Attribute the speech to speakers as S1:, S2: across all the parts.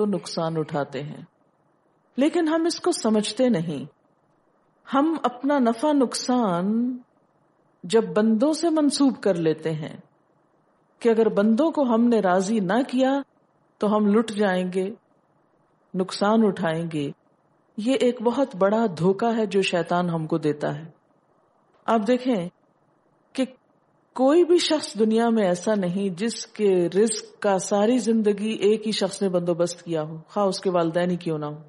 S1: تو نقصان اٹھاتے ہیں، لیکن ہم اس کو سمجھتے نہیں. ہم اپنا نفع نقصان جب بندوں سے منسوب کر لیتے ہیں کہ اگر بندوں کو ہم نے راضی نہ کیا تو ہم لٹ جائیں گے، نقصان اٹھائیں گے، یہ ایک بہت بڑا دھوکہ ہے جو شیطان ہم کو دیتا ہے. آپ دیکھیں کہ کوئی بھی شخص دنیا میں ایسا نہیں جس کے رزق کا ساری زندگی ایک ہی شخص نے بندوبست کیا ہو، خواہ اس کے والدین ہی کیوں نہ ہو.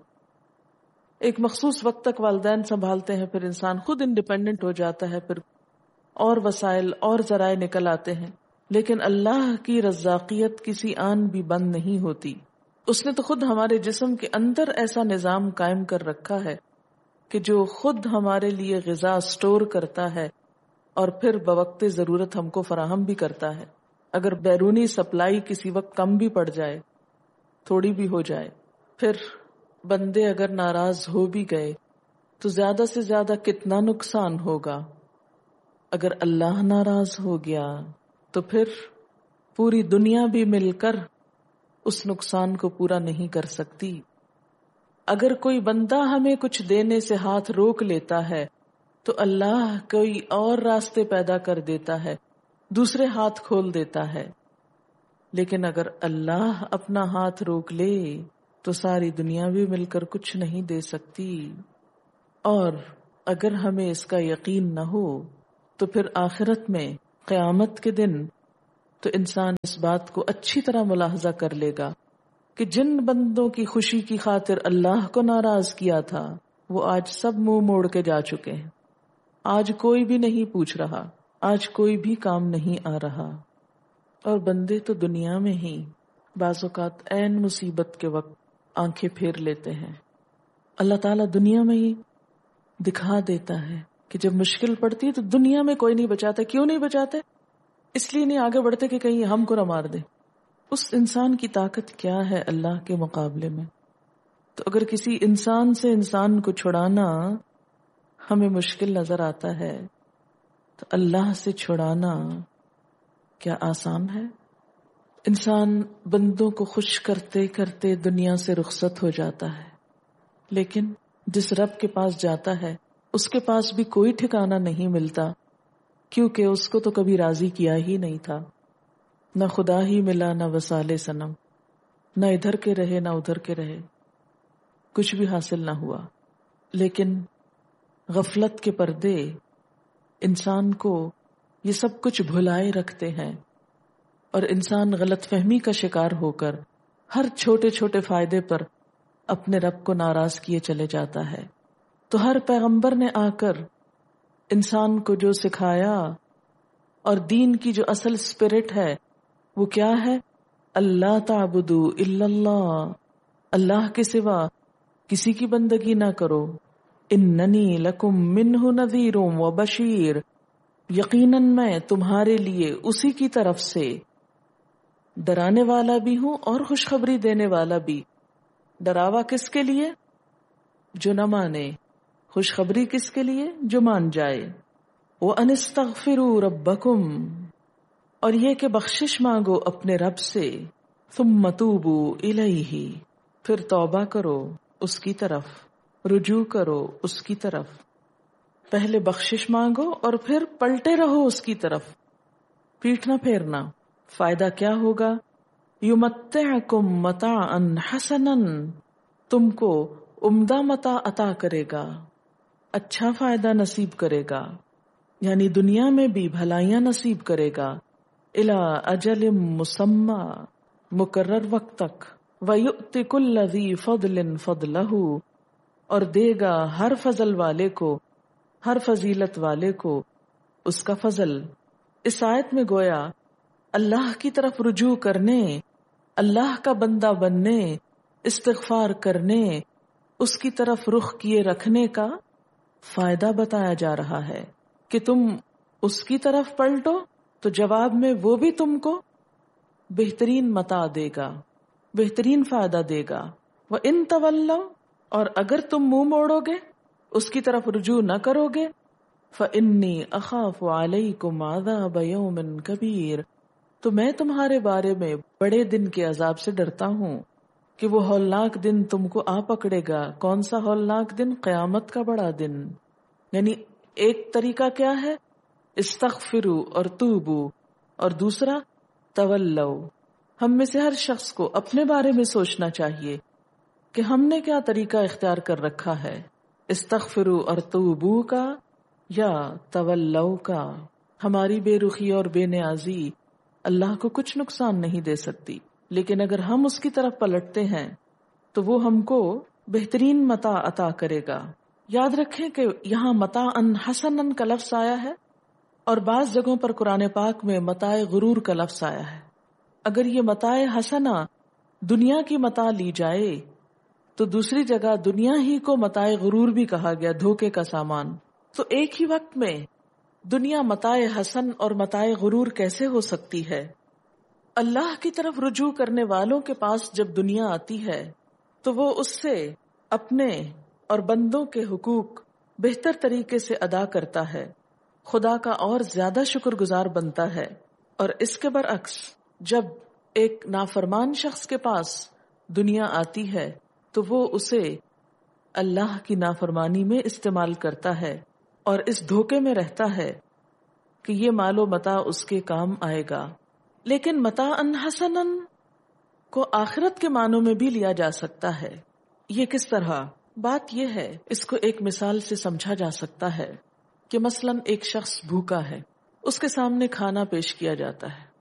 S1: ایک مخصوص وقت تک والدین سنبھالتے ہیں، پھر انسان خود انڈیپینڈنٹ ہو جاتا ہے، پھر اور وسائل اور ذرائع نکل آتے ہیں. لیکن اللہ کی رزاقیت کسی آن بھی بند نہیں ہوتی. اس نے تو خود ہمارے جسم کے اندر ایسا نظام قائم کر رکھا ہے کہ جو خود ہمارے لیے غذا سٹور کرتا ہے اور پھر بوقت ضرورت ہم کو فراہم بھی کرتا ہے. اگر بیرونی سپلائی کسی وقت کم بھی پڑ جائے، تھوڑی بھی ہو جائے، پھر بندے اگر ناراض ہو بھی گئے تو زیادہ سے زیادہ کتنا نقصان ہوگا. اگر اللہ ناراض ہو گیا تو پھر پوری دنیا بھی مل کر اس نقصان کو پورا نہیں کر سکتی. اگر کوئی بندہ ہمیں کچھ دینے سے ہاتھ روک لیتا ہے تو اللہ کوئی اور راستے پیدا کر دیتا ہے، دوسرے ہاتھ کھول دیتا ہے. لیکن اگر اللہ اپنا ہاتھ روک لے تو ساری دنیا بھی مل کر کچھ نہیں دے سکتی. اور اگر ہمیں اس کا یقین نہ ہو تو پھر آخرت میں قیامت کے دن تو انسان اس بات کو اچھی طرح ملاحظہ کر لے گا کہ جن بندوں کی خوشی کی خاطر اللہ کو ناراض کیا تھا وہ آج سب منہ موڑ کے جا چکے ہیں. آج کوئی بھی نہیں پوچھ رہا، آج کوئی بھی کام نہیں آ رہا. اور بندے تو دنیا میں ہی بعض اوقات عین مصیبت کے وقت آنکھیں پھیر لیتے ہیں. اللہ تعالیٰ دنیا میں ہی دکھا دیتا ہے کہ جب مشکل پڑتی ہے تو دنیا میں کوئی نہیں بچاتا. کیوں نہیں بچاتے؟ اس لیے نہیں آگے بڑھتے کہ کہیں ہم کو نہ مار دے. اس انسان کی طاقت کیا ہے اللہ کے مقابلے میں؟ تو اگر کسی انسان سے انسان کو چھڑانا ہمیں مشکل نظر آتا ہے تو اللہ سے چھڑانا کیا آسان ہے؟ انسان بندوں کو خوش کرتے کرتے دنیا سے رخصت ہو جاتا ہے، لیکن جس رب کے پاس جاتا ہے اس کے پاس بھی کوئی ٹھکانہ نہیں ملتا، کیونکہ اس کو تو کبھی راضی کیا ہی نہیں تھا. نہ خدا ہی ملا، نہ وصال صنم، نہ ادھر کے رہے نہ ادھر کے رہے، کچھ بھی حاصل نہ ہوا. لیکن غفلت کے پردے انسان کو یہ سب کچھ بھلائے رکھتے ہیں اور انسان غلط فہمی کا شکار ہو کر ہر چھوٹے چھوٹے فائدے پر اپنے رب کو ناراض کیے چلے جاتا ہے. تو ہر پیغمبر نے آ کر انسان کو جو سکھایا اور دین کی جو اصل اسپرٹ ہے وہ کیا ہے؟ اللہ تعبدوا الا اللہ، اللہ کے سوا کسی کی بندگی نہ کرو. اننی لکم منہ نذیر و بشیر، یقیناً میں تمہارے لیے اسی کی طرف سے ڈرانے والا بھی ہوں اور خوشخبری دینے والا بھی. ڈراوا کس کے لیے؟ جو نہ مانے. خوشخبری کس کے لیے؟ جو مان جائے. وَأَنِ اسْتَغْفِرُوا رَبَّكُمْ، اور یہ کہ بخشش مانگو اپنے رب سے. ثُمَّ تُوبُوا إِلَيْهِ، پھر توبہ کرو اس کی طرف، رجوع کرو اس کی طرف. پہلے بخشش مانگو اور پھر پلٹے رہو اس کی طرف، پیٹھ نہ پھیرنا. فائدہ کیا ہوگا؟ یمتعکم متاعا حسنا، تم کو عمدہ متاع عطا کرے گا، اچھا فائدہ نصیب کرے گا، یعنی دنیا میں بھی بھلائیاں نصیب کرے گا. الی اجل مسمی، مقرر وقت تک. ویؤت کل ذی فضل فضلہ، اور دے گا ہر فضل والے کو، ہر فضیلت والے کو اس کا فضل. اس آیت میں گویا اللہ کی طرف رجوع کرنے، اللہ کا بندہ بننے، استغفار کرنے، اس کی طرف رخ کیے رکھنے کا فائدہ بتایا جا رہا ہے کہ تم اس کی طرف پلٹو تو جواب میں وہ بھی تم کو بہترین متاع دے گا، بہترین فائدہ دے گا. وَإِن تَوَلَّوْا، اور اگر تم منہ موڑو گے، اس کی طرف رجوع نہ کرو گے، فَإِنِّي أَخَافُ عَلَيْكُمْ عَذَابَ يَوْمٍ كَبِيرٍ، تو میں تمہارے بارے میں بڑے دن کے عذاب سے ڈرتا ہوں. کہ وہ ہولناک دن تم کو آ پکڑے گا. کون سا ہولناک دن؟ قیامت کا بڑا دن. یعنی ایک طریقہ کیا ہے؟ استغفروا اور توبو، اور دوسرا تولو. ہم میں سے ہر شخص کو اپنے بارے میں سوچنا چاہیے کہ ہم نے کیا طریقہ اختیار کر رکھا ہے، استغفروا اور توبو کا یا تولو کا. ہماری بے رخی اور بے نیازی اللہ کو کچھ نقصان نہیں دے سکتی، لیکن اگر ہم اس کی طرف پلٹتے ہیں تو وہ ہم کو بہترین متاع عطا کرے گا. یاد رکھیں کہ یہاں متاع حسنا کا لفظ آیا ہے اور بعض جگہوں پر قرآن پاک میں متاع غرور کا لفظ آیا ہے. اگر یہ متاع حسنا دنیا کی متاع لی جائے تو دوسری جگہ دنیا ہی کو متاع غرور بھی کہا گیا، دھوکے کا سامان. تو ایک ہی وقت میں دنیا متاع حسن اور متاع غرور کیسے ہو سکتی ہے؟ اللہ کی طرف رجوع کرنے والوں کے پاس جب دنیا آتی ہے تو وہ اس سے اپنے اور بندوں کے حقوق بہتر طریقے سے ادا کرتا ہے، خدا کا اور زیادہ شکر گزار بنتا ہے. اور اس کے برعکس جب ایک نافرمان شخص کے پاس دنیا آتی ہے تو وہ اسے اللہ کی نافرمانی میں استعمال کرتا ہے اور اس دھوکے میں رہتا ہے کہ یہ مال و متاع اس کے کام آئے گا. لیکن متاع حسنا کو آخرت کے معنوں میں بھی لیا جا سکتا ہے. یہ کس طرح؟ بات یہ ہے، اس کو ایک مثال سے سمجھا جا سکتا ہے کہ مثلا ایک شخص بھوکا ہے، اس کے سامنے کھانا پیش کیا جاتا ہے،